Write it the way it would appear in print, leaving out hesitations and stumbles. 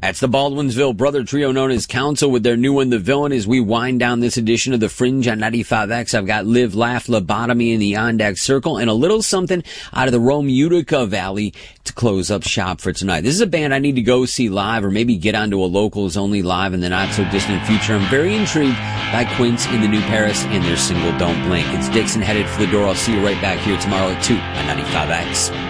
That's the Baldwinsville brother trio known as Council with their new one, The Villain. As we wind down this edition of The Fringe on 95X, I've got Live, Laugh, Lobotomy in the Ondak Circle and a little something out of the Rome Utica Valley to close up shop for tonight. This is a band I need to go see live or maybe get onto a locals only live in the not so distant future. I'm very intrigued by Quince in the New Paris and their single Don't Blink. It's Dixon headed for the door. I'll see you right back here tomorrow at 2 on 95X.